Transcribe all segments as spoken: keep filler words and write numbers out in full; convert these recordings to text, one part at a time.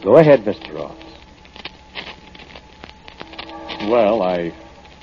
Go ahead, Mister Ross. Well, I...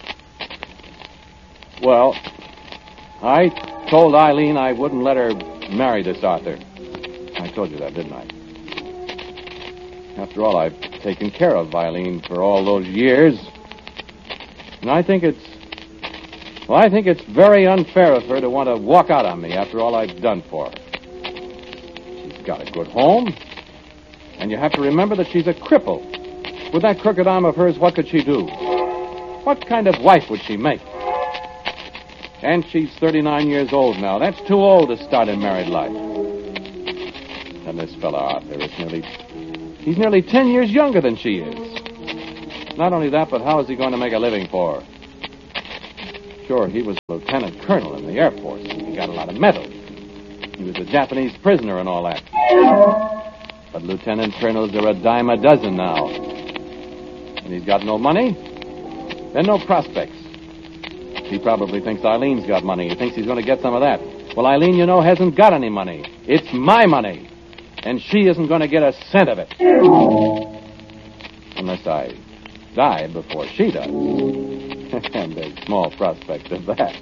Well, I told Eileen I wouldn't let her marry this Arthur. I told you that, didn't I? After all, I've taken care of Eileen for all those years. And I think it's... Well, I think it's very unfair of her to want to walk out on me after all I've done for her. She's got a good home. And you have to remember that she's a cripple. With that crooked arm of hers, what could she do? What kind of wife would she make? And she's thirty-nine years old now. That's too old to start in married life. And this fellow out there is nearly... He's nearly ten years younger than she is. Not only that, but how is he going to make a living for her? Sure, he was a lieutenant colonel in the Air Force. He got a lot of medals. He was a Japanese prisoner and all that. But lieutenant colonels are a dime a dozen now. And he's got no money and no prospects. He probably thinks Eileen's got money. He thinks he's going to get some of that. Well, Eileen, you know, hasn't got any money. It's my money. And she isn't going to get a cent of it. Unless I die before she does. And there's small prospect of that.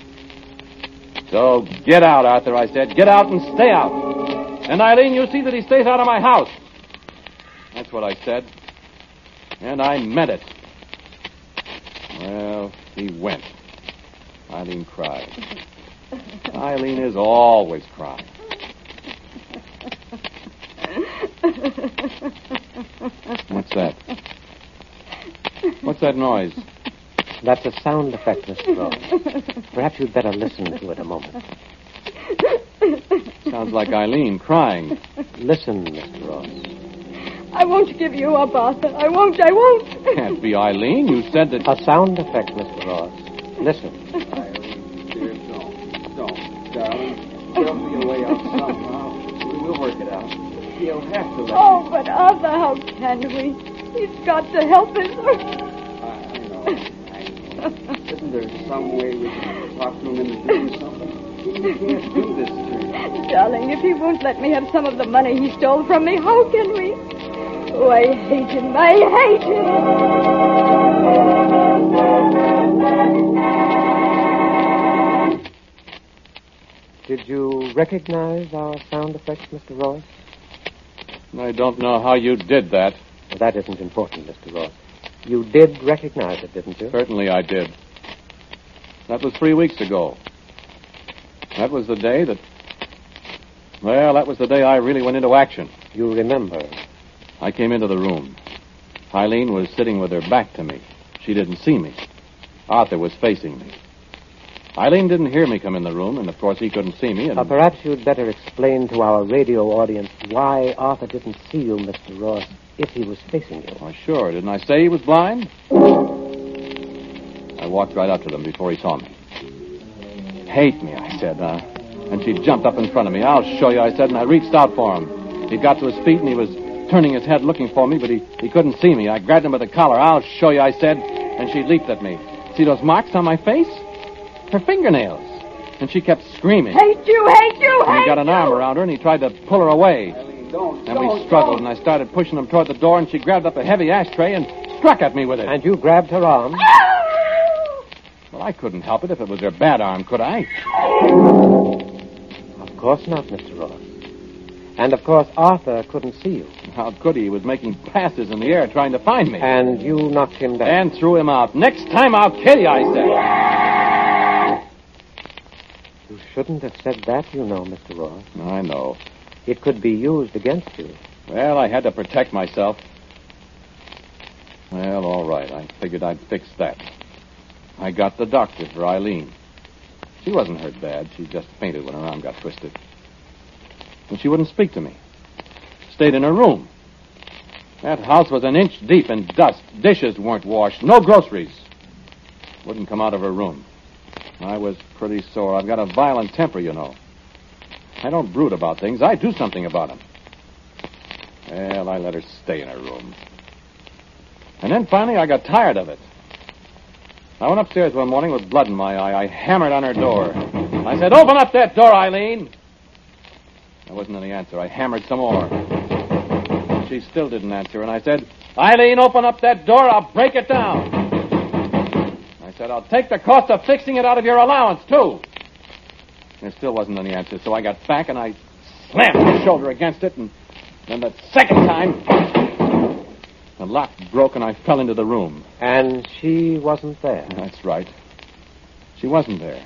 So get out, Arthur, I said. Get out and stay out. And Eileen, you see that he stays out of my house. That's what I said. And I meant it. Well, he went. Eileen cried. Eileen is always crying. What's that? What's that noise? That's a sound effect, Mister Ross. Perhaps you'd better listen to it a moment. Sounds like Eileen crying. Listen, Mister Ross. I won't give you up, Arthur. I won't, I won't. Can't be Eileen. You said that... A sound effect, Mister Ross. Listen. Eileen, dear, don't. Don't, darling. There'll be a way out somehow. We will work it out. He'll have to let Oh, me. but Arthur, how can we? He's got to help us. I, I know. I know. Isn't there some way we can talk to him into doing something? He can't do this to me. Darling, if he won't let me have some of the money he stole from me, how can we? Oh, I hate him. I hate him. Did you recognize our sound effects, Mister Ross? I don't know how you did that. Well, that isn't important, Mister Ross. You did recognize it, didn't you? Certainly I did. That was three weeks ago. That was the day that... Well, that was the day I really went into action. You remember. I came into the room. Eileen was sitting with her back to me. She didn't see me. Arthur was facing me. Eileen didn't hear me come in the room, and of course he couldn't see me. And... Uh, perhaps you'd better explain to our radio audience why Arthur didn't see you, Mister Ross, if he was facing you. Oh, sure. Didn't I say he was blind? I walked right up to them before he saw me. Hate me, I said. Uh, and she jumped up in front of me. I'll show you, I said, and I reached out for him. He got to his feet, and he was turning his head looking for me, but he, he couldn't see me. I grabbed him by the collar. I'll show you, I said, and she leaped at me. See those marks on my face? Her fingernails. And she kept screaming. Hate you, hate you, And hate he got an you. arm around her, and he tried to pull her away. Eileen, don't, And don't, we struggled, don't. and I started pushing him toward the door, and she grabbed up a heavy ashtray and struck at me with it. And you grabbed her arm? Well, I couldn't help it if it was her bad arm, could I? Of course not, Mister Ross. And, of course, Arthur couldn't see you. How could he? He was making passes in the air trying to find me. And you knocked him down. And threw him out. Next time I'll kill you, I said. You shouldn't have said that, you know, Mister Ross. I know. It could be used against you. Well, I had to protect myself. Well, all right. I figured I'd fix that. I got the doctor for Eileen. She wasn't hurt bad. She just fainted when her arm got twisted. And she wouldn't speak to me. Stayed in her room. That house was an inch deep in dust. Dishes weren't washed. No groceries. Wouldn't come out of her room. I was pretty sore. I've got a violent temper, you know. I don't brood about things. I do something about them. Well, I let her stay in her room. And then finally I got tired of it. I went upstairs one morning with blood in my eye. I hammered on her door. I said, "Open up that door, Eileen." There wasn't any answer. I hammered some more. She she still didn't answer, and I said, Eileen, open up that door, I'll break it down. I said, I'll take the cost of fixing it out of your allowance, too. There still wasn't any answer, so I got back and I slammed my shoulder against it, and then the second time, the lock broke and I fell into the room. And she wasn't there. That's right. She wasn't there.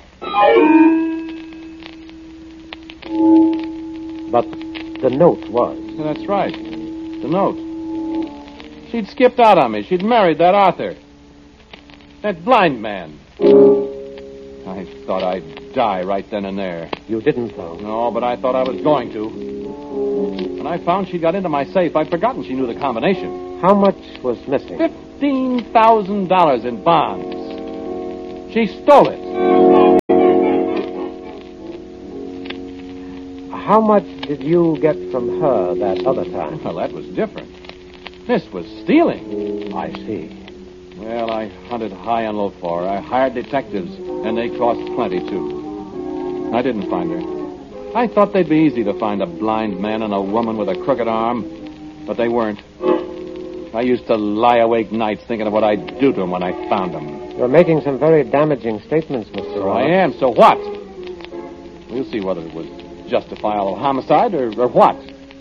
But the note was. That's right. The note. She'd skipped out on me. She'd married that Arthur. That blind man. I thought I'd die right then and there. You didn't, though. No, but I thought I was going to. When I found she got into my safe, I'd forgotten she knew the combination. How much was missing? Fifteen thousand dollars in bonds. She stole it. How much did you get from her that other time? Well, that was different. This was stealing. I see. Well, I hunted high and low for her. I hired detectives, and they cost plenty, too. I didn't find her. I thought they'd be easy to find a blind man and a woman with a crooked arm, but they weren't. I used to lie awake nights thinking of what I'd do to them when I found them. You're making some very damaging statements, Mister So Ross. I am. So what? We'll see whether it was justifiable homicide or, or what.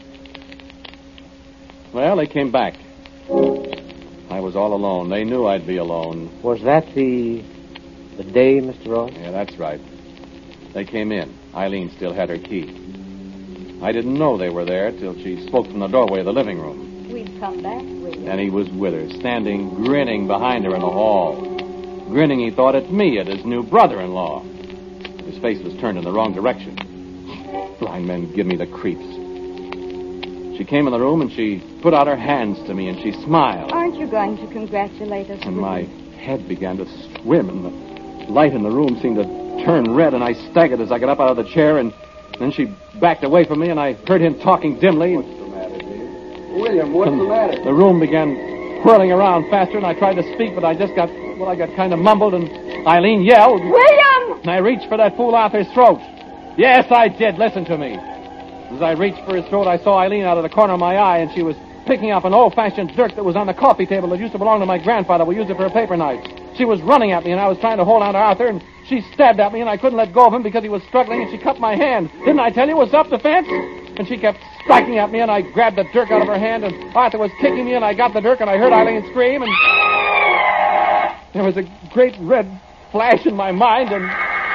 Well, they came back. I was all alone. They knew I'd be alone. Was that the the day, Mister Ross? Yeah, that's right. They came in. Eileen still had her key. I didn't know they were there till she spoke from the doorway of the living room. We'd come back with you. And he was with her, standing grinning behind her in the hall. Grinning, he thought, at me, at his new brother-in-law. His face was turned in the wrong direction. Blind men give me the creeps. She came in the room and she put out her hands to me and she smiled. Aren't you going to congratulate us? And with my you? head began to swim and the light in the room seemed to turn red and I staggered as I got up out of the chair and then she backed away from me and I heard him talking dimly. What's the matter, dear? William, what's the matter? The room began whirling around faster and I tried to speak, but I just got, well, I got kind of mumbled and Eileen yelled. William! And I reached for that fool Arthur's throat. Yes, I did. Listen to me. As I reached for his throat, I saw Eileen out of the corner of my eye, and she was picking up an old-fashioned dirk that was on the coffee table that used to belong to my grandfather. We used it for a paper knife. She was running at me, and I was trying to hold on to Arthur, and she stabbed at me, and I couldn't let go of him because he was struggling, and she cut my hand. Didn't I tell you it was self-defense? And she kept striking at me, and I grabbed the dirk out of her hand, and Arthur was kicking me, and I got the dirk, and I heard Eileen scream, and there was a great red flash in my mind, and...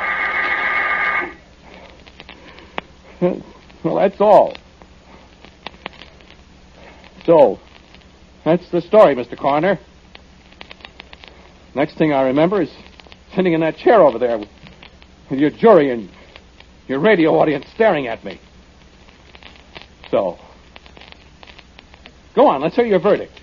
Well, that's all. So, that's the story, Mister Coroner. Next thing I remember is sitting in that chair over there with your jury and your radio audience staring at me. So, go on, let's hear your verdict.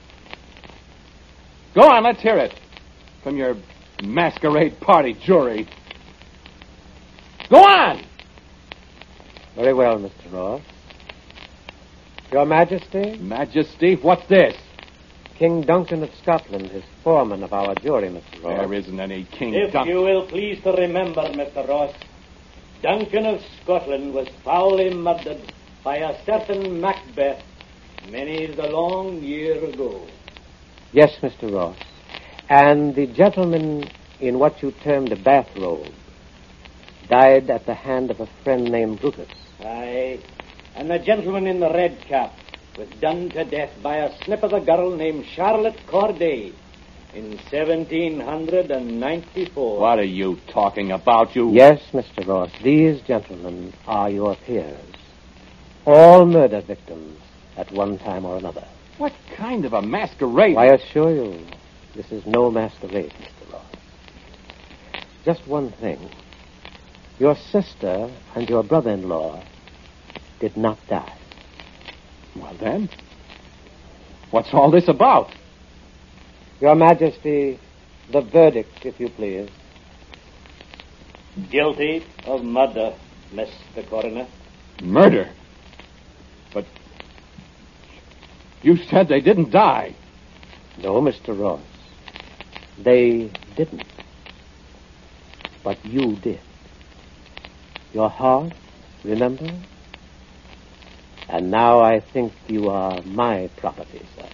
Go on, let's hear it from your masquerade party jury. Go on! Very well, Mister Ross. Your Majesty? Majesty, what's this? King Duncan of Scotland is foreman of our jury, Mister Ross. There isn't any King If Duncan. you will please to remember, Mister Ross, Duncan of Scotland was foully murdered by a certain Macbeth many the long year ago. Yes, Mister Ross. And the gentleman in what you termed a bathrobe died at the hand of a friend named Brutus. Aye, and the gentleman in the red cap was done to death by a snip of a girl named Charlotte Corday in seventeen ninety-four. What are you talking about, you... Yes, Mister Ross, these gentlemen are your peers. All murder victims at one time or another. What kind of a masquerade? I assure you, this is no masquerade, Mister Ross. Just one thing. Your sister and your brother-in-law did not die. Well, then, what's all this about? Your Majesty, the verdict, if you please. Guilty of murder, Mister Coroner. Murder? But you said they didn't die. No, Mister Ross. They didn't. But you did. Your heart, remember? And now I think you are my property, sir.